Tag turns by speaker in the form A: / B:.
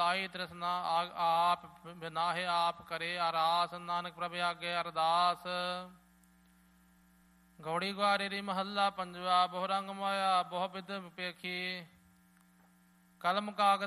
A: ਲਾਈ ਤ੍ਰਿਸ਼ਨਾ ਆਪ ਬਿਨਾਹੇ ਆਪ ਕਰੇ ਆਰਾਸ। ਨਾਨਕ ਪ੍ਰਭ ਆਗੇ ਅਰਦਾਸ। ਗੌੜੀ ਗੁਆਰੇਰੀ ਮਹੱਲਾ ਪੰਜਵਾ। ਬਹੁ ਰੰਗ ਮਾਇਆ ਬਹੁ ਬਿਧ ਪੇਖੀ, ਕਲਮ ਕਾਗਦ